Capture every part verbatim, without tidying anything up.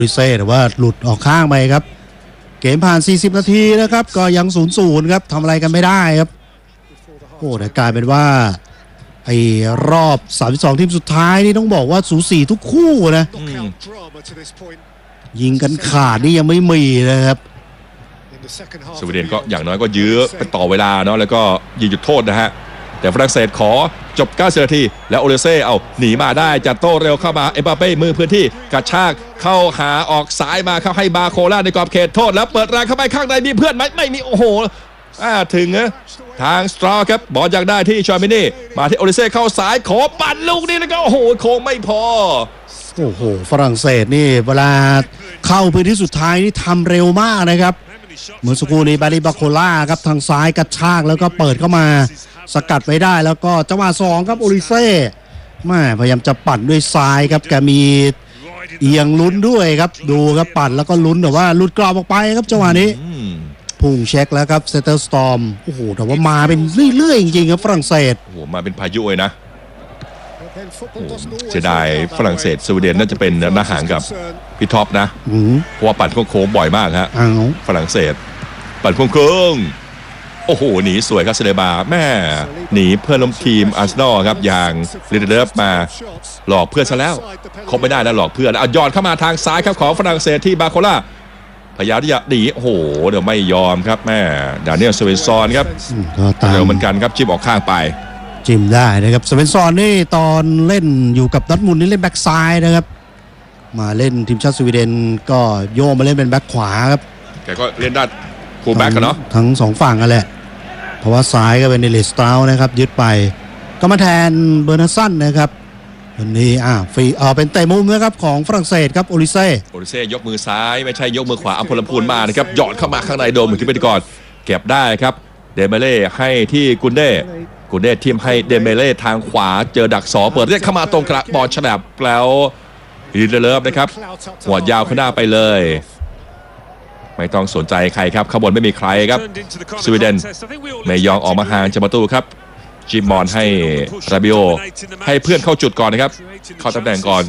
ริเซ่แต่ว่าหลุดออกข้างไปครับเกมผ่านสี่สิบนาทีนะครับก็ยัง ศูนย์ศูนย์ ครับทำอะไรกันไม่ได้ครับโอ้แต่กลายเป็นว่าไอ้รอบสามสิบสองทีมสุดท้ายนี่ต้องบอกว่าสูสีทุกคู่นะยิงกันขาดนี่ยังไม่มีนะครับสวีเดนก็อย่างน้อยก็ยื้อไปต่อเวลาเนาะแล้วก็ยิงจุดโทษนะฮะแต่ฝรั่งเศสขอจบเก้าสิบนาทีแล้วโอเลเซ่เอาหนีมาได้จัดโต้เร็วเข้ามาเอ็มบัปเป้มือพื้นที่กระชากเข้าหาออกซ้ายมาเข้าให้บาโคล่าในกรอบเขตโทษแล้วเปิดแรงเข้าไปข้างในมีเพื่อนไหมไม่มีโอ้โหอ่าถึงนะทางสตรอครับบอลอยากได้ที่ชอมินี่มาที่โอเลเซ่เข้าซ้ายขอปั่นลูกนี้แล้วก็โอ้โหโค้งไม่พอโอ้โหฝรั่งเศสนี่เวลาเข้าพื้นที่สุดท้ายนี่ทำเร็วมากนะครับเหมือนสกูนี้บาริบาโคล่าครับทางซ้ายกระชากแล้วก็เปิดเข้ามาสกัดไว้ได้แล้วก็จังหวะสองครับโอลิเซ่แม่พยายามจะปั่นด้วยซ้ายครับแกมีเอียงลุ้นด้วยครับดูครับปั่นแล้วก็ลุ้นแต่ว่าหลุดกรอบออกไปครับจังหวะนี้พุ่งเช็คแล้วครับเซเตอร์สตอร์มโอ้โหแต่ว่ามาเป็นเรื่อยๆจริงๆครับฝรั่งเศสโอ้โหมาเป็นพายุเลยนะเสียดายฝรั่งเศสสวีเดนน่าจะเป็นหน้าหางกับพี่ท็อปนะเพราะว่าปั่นโค้งบ่อยมากฮะฝรั่งเศสปั่นโค้งโอ้โหหนีสวยครับเซเลบาแม่หนีเพื่อนล้มทีมอาร์เซนอลครับอย่างลิเดอร์มาหลอกเพื่อนซะแล้วคบไม่ได้แล้วหลอกเพื่อนเอายอดเข้ามาทางซ้ายครับของฝรั่งเศสที่บาโคล่าพยายามที่จะหนีโอ้โหเดี๋ยวไม่ยอมครับแม่ดานิเอลสเวนซอนครับเร็วเหมือนกันครับจิ้มออกข้างไปจิ้มได้นะครับสเวนซอนนี่ตอนเล่นอยู่กับดอร์ทมุนด์นี่เล่นแบ็กซ้ายนะครับมาเล่นทีมชาติสวีเดนก็โยกมาเล่นเป็นแบ็กขวาครับแกก็เล่นด้านฟูลแบ็กกันเนาะทั้งสองฝั่งกันแหละเพราะว่าซ้ายก็เป็นเดลิสตราวนะครับยึดไปก็มาแทนเบอร์นัสสันนะครับวันนี้อ่าฟรีเออเป็นเตะมุมนะครับของฝรั่งเศสครับโอลิเซ่โอลิเซ่ยกมือซ้ายไม่ใช่ยกมือขวาอัมพลพูนมานะครับหยอดเข้ามาข้างในโดมเหมือนที่เป็นก่อนเก็บได้ครับเดเมเล่ให้ที่กุนเด้กุนเด้ทีมให้เดเมเล่ทางขวาเจอดักสอเปิดเรียกเข้ามาตรงกระบอลฉลับแล้วลิเดเลฟนะครับหัวยาวข้างหน้าไปเลยไม่ต้องสนใจใครครับข้างบนไม่มีใครครับสวีเดนไม่ยอมออกมาห่างจากประตูครับจิมมอนให้ราบิโอให้เพื่อนเข้าจุดก่อนนะครับเข้าตำแหน่งก่อน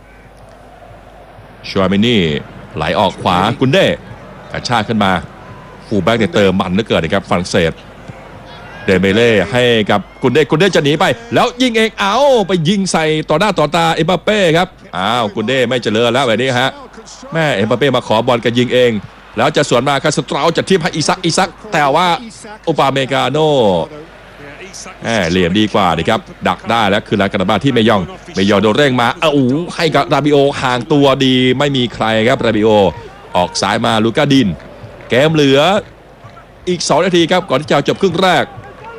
ชัวมินี่ไหลออกขวากุนเด้กระชากขึ้นมาฟูลแบ็กเนี่ยเติมมันเหลือเกินนะครับฝรั่งเศสเดเมเล่ให้กับกุนเด้กุนเด้จะหนีไปแล้วยิงเองเอาไปยิงใส่ต่อหน้าต่อตาเอ็มบัปเป้ครับอ้าวกุนเด้ไม่เจริญแล้วแบบนี้ฮะแม่เอ็มบัปเป้มาขอบอลกันยิงเองแล้วจะสวนมาคาสตราจะทิมให้อิซักอิซักแต่ว่าอุปาเมกาโน่แหมเหลี่ยมดีกว่าดิครับดักได้แล้วคือลากานาบาที่เมยองเมยองโดนเร่งมาเอ้าให้กับราบิโอห่างตัวดีไม่มีใครครับราบิโอออกซ้ายมาลูกาดินเกมเหลืออีกสองนาทีครับก่อนที่จะจบครึ่งแรก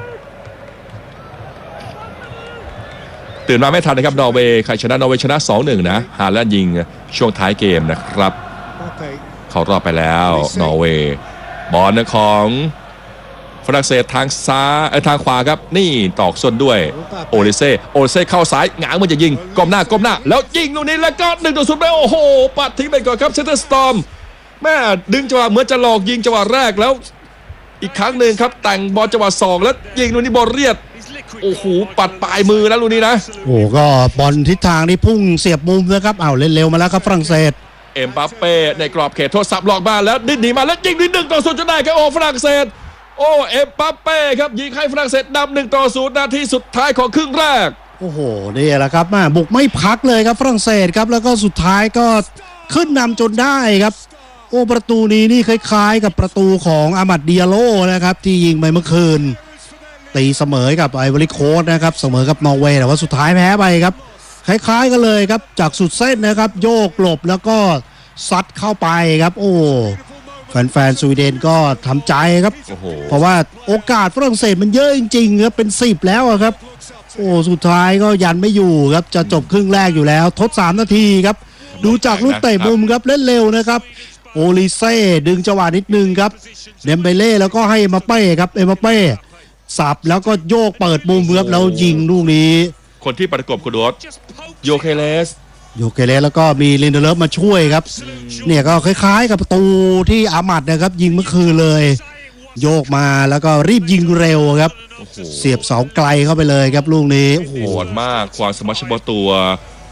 ตื่นมาไม่ทันนะครับนอร์เวย์ใครชนะนอร์เวย์ชนะ สองหนึ่ง นะฮาแลนด์ยิงช่วงท้ายเกมนะครับเขารอบไปแล้วนอร์เวย์บอลของฝรั่งเศสทางซ้ายทางขวาครับนี่ตอกส้นด้วยโอลิเซ่โอลิเซ่เข้าซ้ายหงางมันจะยิงก้มหน้าก้มหน้าแล้วยิงลูกนี้แล้วก็หนึ่งต่อศูนย์ไปโอ้โหปัดทิ้งไปก่อนครับเซนเตอร์สตอร์มแม่ดึงจังหวะเหมือนจะหลอกยิงจังหวะแรกแล้วอีกครั้งหนึ่งครับแต่งบอลจังหวะสองแล้วยิงลูกนี้บอลเรียดโอ้โหปัดปลายมือนะลูกนี้นะโอ้ก็บอลทิศทางนี้พุ่งเสียบมุมนะครับเอาเล่นเร็วมาแล้วครับฝรั่งเศสเอ็มบัปเป้ในกรอบเขตโทษสับหลอกมาแล้วดิ้นหนีมาแล้วยิงหนึ่งต่อศูนย์จนได้ครับโอ้ฝรั่งเศสโอ้เอ็มบัปเป้ครับยิงให้ฝรั่งเศสนำหนึ่งต่อศูนย์นาทีสุดท้ายของครึ่งแรกโอ้โหนี่แหละครับมาบุกไม่พักเลยครับฝรั่งเศสครับแล้วก็สุดท้ายก็ขึ้นนำจนได้ครับโอ้ประตูนี้นี่คล้ายๆกับประตูของอามัดเดียโลนะครับที่ยิงไปเมื่อคืนตีเสมอกับไอวอรี่โคสต์นะครับเสมอกับนอร์เวย์แต่ว่าสุดท้ายแพ้ไปครับคล้ายๆกันเลยครับจากสุดเส้นนะครับโยกหลบแล้วก็ซัดเข้าไปครับโอ้แฟนๆสวีเดนก็ทำใจครับเพราะว่าโอกาสฝรั่งเศสมันเยอะจริงๆครับเป็นสิบแล้วครับโอ้สุดท้ายก็ยันไม่อยู่ครับจะจบครึ่งแรกอยู่แล้วทดสามนาทีครับดูจากลูกเตะมุมครับเล่นเร็วนะครับโอลิเซ่ดึงจังหวะนิดนึงครับเดมเบเล่แล้วก็ให้เอ็มบัปเป้ครับเอ็มบัปเป้สับแล้วก็โยกเปิดมุมครับแล้วยิงลูกนี้คนที่ประกบคุณโดสโยเคเลสโยเคเลสแล้วก็มีลินเดเลฟมาช่วยครับเนี่ยก็คล้ายๆกับประตูที่อามัดนะครับยิงเมื่อคืนเลยโยกมาแล้วก็รีบยิงเร็วครับเสียบเสาไกลเข้าไปเลยครับลูกนี้โหดมากความสมรรถนะตัว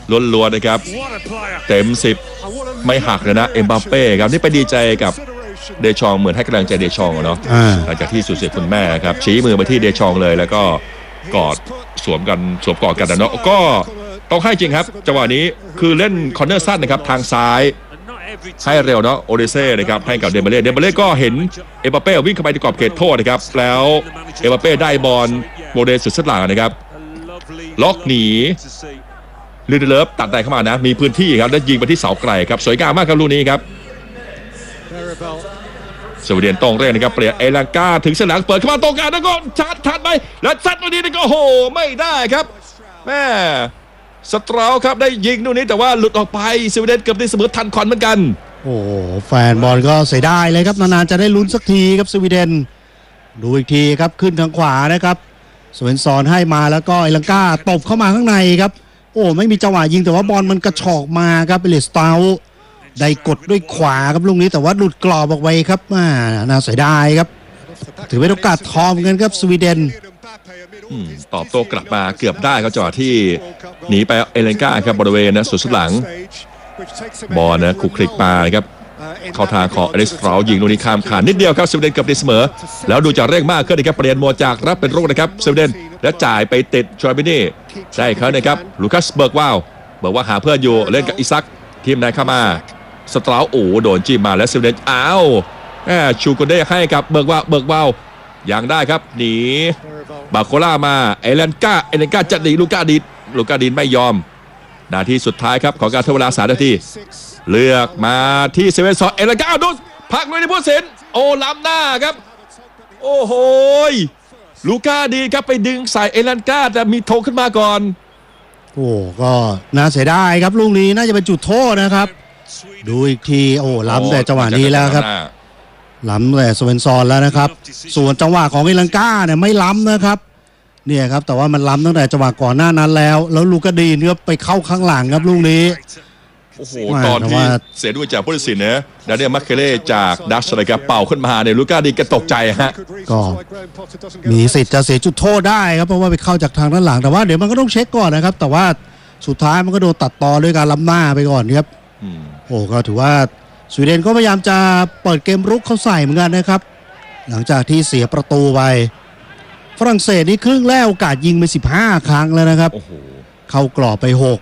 ล้วนๆนะครับเต็มสิบไม่หักเลยนะเอ็มบัปเป้ครับนี่ไปดีใจกับเดชองเหมือนให้กำลังใจเดชองเนาะหลังจากที่สูญเสียคุณแม่ครับชี้มือมาที่เดชองเลยแล้วก็กอดสวมกันสวมกอดกันนะเนาะก็ต้องให้จริงครับจังหวะนี้คือเล่นคอร์เนอร์สั้นนะครับทางซ้ายให้เร็วเนาะโอเดเซ่นะครับให้กับเดมเบเล่เดมเบเล่ก็เห็นเอ็มบัปเป้วิ่งเข้าไปในกรอบเขตโทษนะครับแล้วเอ็มบัปเป้ได้บอลโมเดลสุดสัดหลังนะครับล็อกหนีลินเดเลฟตัดได้เข้ามานะมีพื้นที่ครับแล้วยิงไปที่เสาไกลครับสวยงามมากครับลูกนี้ครับสวีเดนตรงเร่งนะครับเปลี่ยนเอลังกาถึงเส้นหลังเปิดเข้ามาตรงกลางแล้วก็ชัดทัดไปแล้วซัดตัวนี้ก็โอ้โหไม่ได้ครับแม่สตราวครับได้ยิงนู่นนี้แต่ว่าหลุดออกไปสวีเดนเกือบได้เสมอทันควันเหมือนกันโอ้แฟนบอลก็เสียดายเลยครับนานๆจะได้ลุ้นสักทีครับสวีเดนดูอีกทีครับขึ้นทางขวานะครับสเวนซอนให้มาแล้วก็เอลังกาตบเข้ามาข้างในครับโอ้ไม่มีจังหวะยิงแต่ว่าบอลมันกระชอกมาครับเบลสตาวได้กดด้วยขวาครับลูกนี้แต่ว่าหลุดกรอบออกไปครับน่าเสียดายครับถือเป็นโอกาสทองกันครับสวีเดนตอบโต้กลับมาเกือบได้ครับจังหวะที่หนีไปเอเลนกาครับบริเวณนะสุดสุดหลังบอลนะคุกคลิกมาครับเข้าทางของอเล็กซ์ฟราวยิงลูกนี้ข้ามคานนิดเดียวครับสวีเดนเกือบได้เสมอแล้วดูจากเร่งมากขึ้นนะครับเปลี่ยนโหมดจากรับเป็นรุกนะครับสวีเดนและจ่ายไปติดชอยบินี่ได้เขานะครับลูคัสเบิร์กวาวเบิร์กว่าหาเพื่อนอยู่เล่นกับอิซักทีมไหนเข้ามาสตราวโอ้โดนจิ้มมาแล้วสวีเดนอ้าวแหมชูโกเด้ให้กับเบิร์กว่าเบิร์กวาวยังได้ครับหนีบาโคล่ามาเอเลนกาเอเลนกาจะหนีลูกาดินลูกาดินไม่ยอมนาทีสุดท้ายครับของการทำเวลาสามนาทีเลือกมาที่เซเว่นซอเอเลนกาดูพักเลยในผู้สินโอ้ล้ำหน้าครับโอ้โหลูกาดีครับไปดึงใส่เอเลนกาแต่มีโถขึ้นมาก่อนโอ้ก็น่าเสียดายครับลูกนี้น่าจะเป็นจุดโทษนะครับดูอีกทีโอ้ล้ำแต่จังหวะนี้แล้วครับล้ำแต่สเวนซอนแล้วนะครับส่วนจังหวะของเอลังกาเนี่ยไม่ล้ำนะครับเนี่ยครับแต่ว่ามันล้ำตั้งแต่จังหวะก่อนหน้านั้นแล้วแล้วลูกาดีนก็ไปเข้าข้างหลังครับลูกนี้โอ้โหตอนที่เสียด้วยจากผู้ตัดสินนะดานิเอลมัคเคเล่จากดัชเลยครับเป่าขึ้นมาเนี่ยลูกาดีนก็ตกใจฮะก็มีสิทธิ์จะเสียจุดโทษได้ครับเพราะว่าไปเข้าจากทางด้านหลังแต่ว่าเดี๋ยวมันก็ต้องเช็คก่อนนะครับแต่ว่าสุดท้ายมันก็โดนตัดต่อด้วยการล้ำหน้าไปก่อนครับโอ้ก็ถือว่าสวีเดนก็พยายามจะเปิดเกมรุกเข้าใส่เหมือนกันนะครับหลังจากที่เสียประตูไปฝรั่งเศสนี่ครึ่งแรกโอกาสยิงไปสิบห้าครั้งแล้วนะครับเข้ากรอบไปหก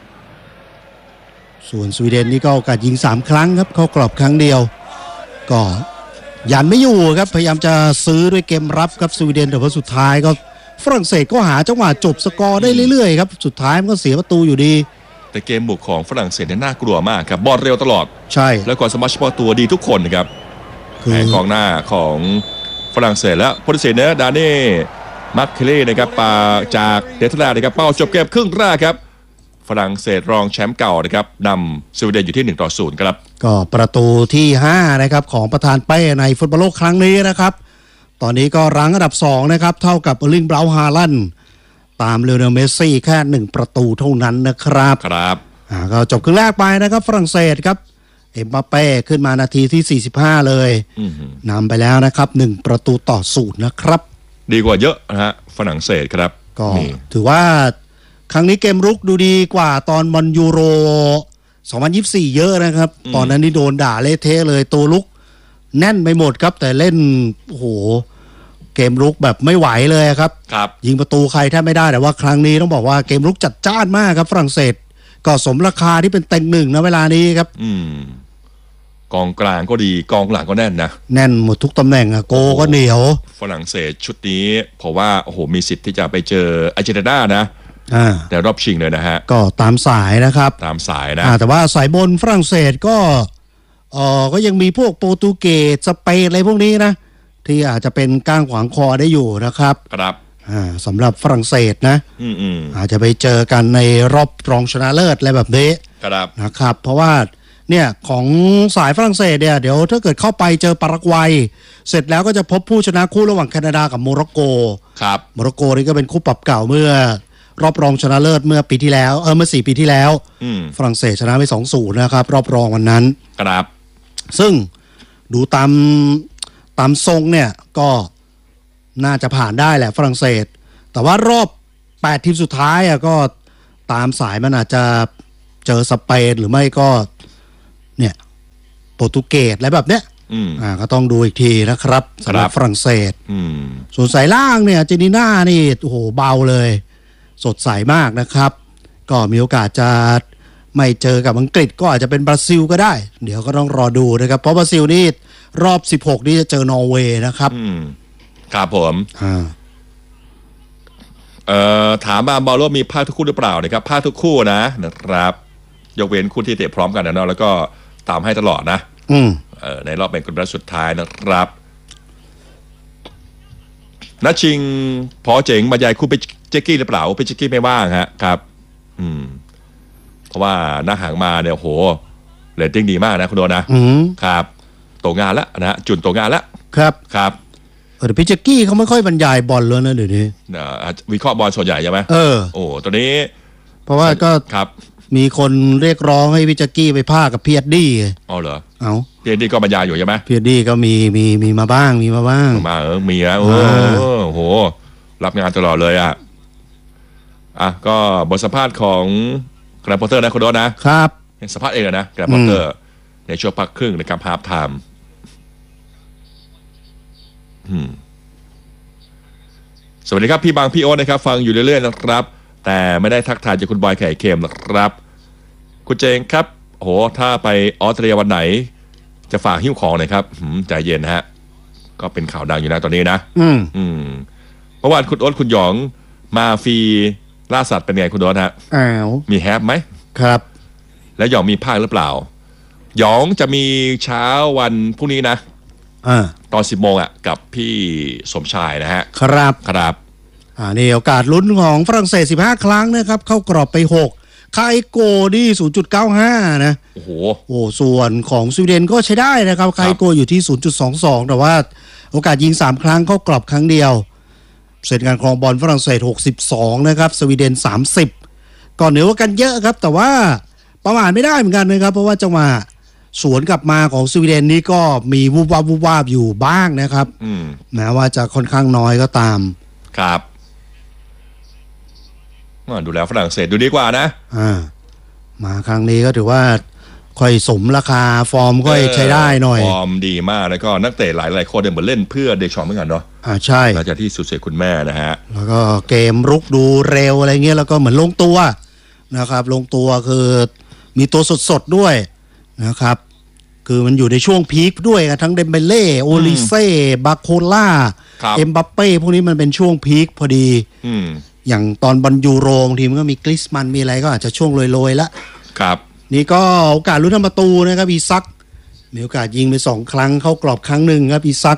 ส่วนสวีเดนนี่ก็โอกาสยิงสามครั้งครับเข้ากรอบครั้งเดียวก็ยันไม่อยู่ครับพยายามจะซื้อด้วยเกมรับครับสวีเดนแต่ว่าสุดท้ายก็ฝรั่งเศสก็หาจังหวะจบสกอร์ได้เรื่อยๆครับสุดท้ายมันก็เสียประตูอยู่ดีแต่เกมบุกของฝรั่งเศสเนี่ยน่ากลัวมากครับบอลเร็วตลอดใช่แล้วก็สมัชปอตัวดีทุกคนนะครับแผงกองหน้าของฝรั่งเศสและผู้ตัดสินเนี่ยดานี่มัคเคเล่นะครับปาจากเนเธอร์แลนด์นะครับเป้าจบเกมครึ่งแรกครับฝรั่งเศสรองแชมป์เก่านะครับนำสวีเดนอยู่ที่หนึ่งต่อศูนย์ครับก็ประตูที่ห้านะครับของประธานเป้ในฟุตบอลโลกครั้งนี้นะครับตอนนี้ก็รั้งอันดับสองนะครับเท่ากับเออร์ลิง บราวน์ ฮาลันด์ตามเลโอเนล เมสซี่แค่หนึ่งประตูเท่านั้นนะครับครับอ่าก็จบครึ่งแรกไปนะครับฝรั่งเศสครับเอ็มบัปเป้ขึ้นมานาทีที่สี่สิบห้าเลยนำไปแล้วนะครับหนึ่งประตูต่อศูนย์นะครับดีกว่าเยอะนะฮะฝรั่งเศสครับก็ถือว่าครั้งนี้เกมรุกดูดีกว่าตอนบอลยูโรสองพันยี่สิบสี่เยอะนะครับตอนนั้นนี่โดนด่าเละเทะเลยตัวลุกแน่นไปหมดครับแต่เล่นโอ้โหเกมรุกแบบไม่ไหวเลยครับยิงประตูใครแทบไม่ได้แต่ว่าครั้งนี้ต้องบอกว่าเกมรุกจัดจ้านมากครับฝรั่งเศสก็สมราคาที่เป็นเต็งหนึ่งนะเวลานี้ครับอืมกองกลางก็ดีกองหลังก็แน่นนะแน่นหมดทุกตำแหน่งอะโกก็เหนียวฝรั่งเศสชุดนี้เพราะว่าโอ้โหมีสิทธิ์ที่จะไปเจออาร์เจนตินานะแต่รอบชิงเลยนะฮะก็ตามสายนะครับตามสายนะแต่ว่าสายบนฝรั่งเศสก็เออก็ยังมีพวกโปรตุเกสสเปนอะไรพวกนี้นะที่อาจจะเป็นก้างขวางคอได้อยู่นะครับครับสำหรับฝรั่งเศสนะอืมอาจจะไปเจอกันในรอบรองชนะเลิศอะไรแบบนี้นะครับเพราะว่าเนี่ยของสายฝรั่งเศสเนี่ยเดี๋ยวถ้าเกิดเข้าไปเจอปารากวัยเสร็จแล้วก็จะพบผู้ชนะคู่ระหว่างแคนาดากับโมร็อกโกครับโมร็อกโกนี่ก็เป็นคู่ปรับเก่าเมื่อรอบรองชนะเลิศเมื่อปีที่แล้วเออเมื่อสี่ปีที่แล้วฝรั่งเศสชนะไป สองศูนย์ นะครับรอบรองวันนั้นครับซึ่งดูตามตามทรงเนี่ยก็น่าจะผ่านได้แหละฝรั่งเศสแต่ว่ารอบแปดทีมสุดท้ายอ่ะก็ตามสายมันอาจจะเจอสเปนหรือไม่ก็เนี่ยโปรตุเกสอะไรแบบเนี้ยอืมอ่าก็ต้องดูอีกทีนะครับสำหรับฝรั่งเศสอืมส่วนสายล่างเนี่ยอาร์เจนติน่านี่โอ้โหเบาเลย สดใสมากนะครับ ก็มีโอกาสจะไม่เจอกับอังกฤษก็อาจจะเป็นบราซิลก็ได้ เดี๋ยวก็ต้องรอดูนะครับ เพราะบราซิลนี่รอบสิบหกนี่จะเจอนอร์เวย์นะครับอืมครับผมอ่าเอ่อถามมาบอลโลกมีภาคทุกคู่หรือเปล่านะครับภาคทุกคู่นะนะครับยกเว้นคู่ที่เตะพร้อมกันนะเนาะแล้วก็ตามให้ตลอดนะอืมเอ่อในรอบแบ่งกลุ่มนัดสุดท้ายนะครับนัดชิงพอเจ๋งบรรยายคู่ไปเจกกี้หรือเปล่าไปเจกกี้ไม่ว่างฮะครับอืมเพราะว่าหน้าหางมาเนี่ยโหเรตติ้งดีมากนะคุณโดนะอืมครับโตงานแล้วนะจุนโตงานแล้วครับครับเออแต่พิจกี้เขาไม่ค่อยบรรยายบอลเลยนะเดี๋ยวนี้เอ่อวิเคราะห์บอลส่วนใหญ่ใช่ไหมเออโอ้ตอนนี้เพราะว่าก็ครับมีคนเรียกร้องให้พิจกี้ไปพากกับเพียดดี้อ๋อเหรอเอาเพียนดี้ก็บรรยายอยู่ใช่ไหมเพียดดี้ก็มีมีมีมาบ้างมีมาบ้างมาเออมีนะโอ้อ่าโหรับงานตลอดเลยอ่ะอ่ะก็บทสัมภาษณ์ของแกรนด์พอตเตอร์นะคุณโดนนะครับ สัมภาษณ์เองเลยนะแกรนด์พอตเตอร์ในช่วงพักครึ่งในการฮาล์ฟไทม์อืมสวัสดีครับพี่บางพี่โอ๊ตนะครับฟังอยู่เรื่อยๆนะครับแต่ไม่ได้ทักทายจากคุณบอยไข่เค็มนะครับคุณเจงครับโหถ้าไปออสเตรเลียวันไหน จะฝากหิ้วของหน่อยครับหืมใจเย็นนะฮะก็เป็นข่าวดังอยู่นะตอนนี้นะอืมอืมเมื่อวานคุณโอ๊ตคุณหยองมาฟรีล่าสัตว์เป็นไงคุณโอ๊ตฮะอ้าวมีแฮปไหมครับแล้วหยองมีภาคหรือเปล่าหยองจะมีเช้าวันพรุ่งนี้นะอ่าตอนสิบโมงอ่ะกับพี่สมชายนะฮะครับครับอ่านี่โอกาสลุ้นของฝรั่งเศสสิบห้าครั้งนะครับ เข้ากรอบไปหกคาอิโกนี่ ศูนย์จุดเก้าห้า นะโอ้โหโอ้ส่วนของสวีเดนก็ใช้ได้นะครับคาอิโกอยู่ที่ ศูนย์จุดสองสอง แต่ว่าโอกาสยิงสามครั้งเข้ากรอบครั้งเดียวเสร็จการครองบอลฝรั่งเศสหกสิบสองนะครับสวีเดนสามสิบก่อนเหนือกว่ากันเยอะครับ แต่ว่าประมาทไม่ได้เหมือนกันนะครับเพราะว่าจังหวะสวนกลับมาของสวีเดนนี่ก็มีวูบวาบวูบวาบอยู่บ้างนะครับอืมแม้ว่าจะค่อนข้างน้อยก็ตามครับอ่าดูแล้วฝรั่งเศสดูดีกว่านะอ่ามาครั้งนี้ก็ถือว่าค่อยสมราคาฟอร์มค่อยใช้ได้หน่อยฟอร์มดีมากแล้วก็นักเตะหลายหลายๆคนเดินเหมือนเล่นเพื่อเดชองเหมือนกันเนาะอ่าใช่หลังจากที่สูญเสียคุณแม่นะฮะแล้วก็เกมรุกดูเร็วอะไรเงี้ยแล้วก็เหมือนลงตัวนะครับลงตัวคือมีตัวสดๆด้วยนะครับ คือมันอยู่ในช่วงพีคด้วยกันทั้งเดมเบเล่โอลิเซ่บาโคล่าครับเอ็มบัปเป้พวกนี้มันเป็นช่วงพีคพอดีอืมอย่างตอนบอลยูโรบางทีมันก็มีกริสมันมีอะไรก็อาจจะช่วงโรยๆละครับนี่ก็โอกาสลุ้นทำประตูนะครับอีซักมีโอกาสยิงไปสองครั้งเข้ากรอบครั้งหนึ่งครับอีซัก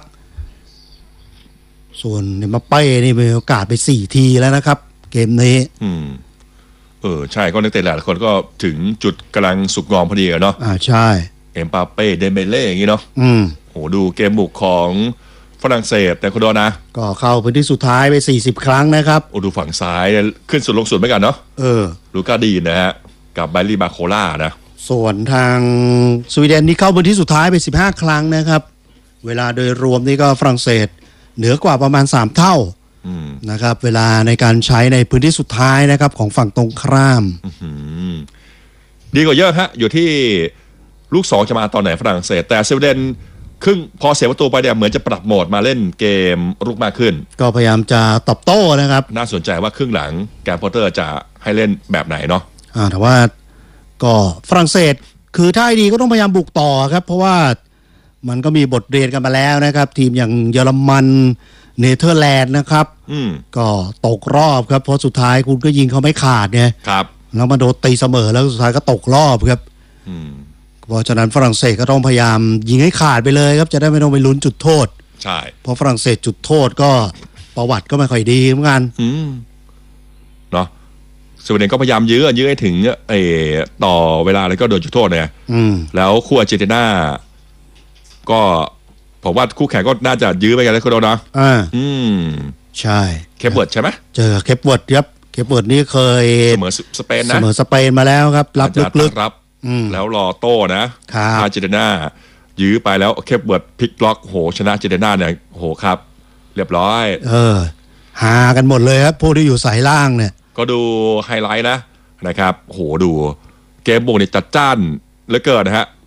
ส่วนเนมาเป้นี่มีโอกาสไปสี่ทีแล้วนะครับ เกมนี้อืมเออใช่ก็นักเตะหลายคนก็ถึงจุดกำลังสุกงอมพอดีอะเนาะอ่าใช่เอ็มปาเป้เดมเบเล่อย่างงี้เนาะอืมโหดูเกมบุกของฝรั่งเศสแต่คุณโดนะก็เข้าพื้นที่สุดท้ายไปสี่สิบครั้งนะครับโอ้ดูฝั่งซ้ายขึ้นสุดลงสุดเหมือนกันเนาะเออลูก้าดีนนะฮะกับไบรี่บาโคล่านะส่วนทางสวีเดนนี่เข้าพื้นที่สุดท้ายไปสิบห้าครั้งนะครับ เวลาโดยรวมนี่ก็ฝรั่งเศสเหนือกว่าประมาณสามเท่าอืมนะครับ เวลาในการใช้ในพื้นที่สุดท้ายนะครับของฝั่งตรงข้ามอืมดีกว่าเยอะฮะอยู่ที่ลูกสองจะมาตอนไหนฝรั่งเศส แต่สวีเดนครึ่งพอเสียประตูไปเนี่ยเหมือนจะปรับโหมดมาเล่นเกมรุกมากขึ้นก็พยายามจะตอบโต้นะครับน่าสนใจว่าครึ่งหลังแกรนด์พอตเตอร์จะให้เล่นแบบไหนเนาะอ่าแต่ว่าก็ฝรั่งเศสคือถ้าให้ดีก็ต้องพยายามบุกต่อครับ เพราะว่ามันก็มีบทเรียนกันมาแล้วนะครับ ทีมอย่างเยอรมันเนเธอร์แลนด์นะครับอืมก็ตกรอบครับเพราะสุดท้ายคุณก็ยิงเขาไม่ขาดเนี่ยครับแล้วมาโดนตีเสมอแล้วสุดท้ายก็ตกรอบครับอืมเพราะฉะนั้นฝรั่งเศสก็ต้องพยายามยิงให้ขาดไปเลยครับจะได้ไม่ต้องไปลุ้นจุดโทษใช่เพราะฝรั่งเศสจุดโทษก็ประวัติก็ไม่ค่อยดีเหมือนกันอืมเนาะสวีเดนก็พยายามยื้อยื้อให้ถึงเออต่อเวลาแล้วก็โดนจุดโทษเนี่ยอืมแล้วคู่อาร์เจนตินาก็ผมว่าคู่แข่งก็น่าจะยื้อไปกันแล้วคุณโดนะอ่าอืมใช่เคปเวิร์ดใช่ไหมเจอเคปเวิร์ดครับเคปเวิร์ดนี่เคยเสมอสเปนเสนะมอสเปนมาแล้วครับ รับอาจจะลึกตั้งรับอืมแล้วรอโต้นะครับ อาร์เจนตินายื้อไปแล้วเคปเวิร์ดพลิกล็อกโหชนะอาร์เจนตินาเนี่ยโหครับ เรียบร้อยๆเออหากันหมดเลยครับพวกที่อยู่สายล่างเนี่ยก็ดูไฮไลท์นะนะครับโหดูเกมบุกเนี่ยจัดจ้านเหลือเกินนะฮะ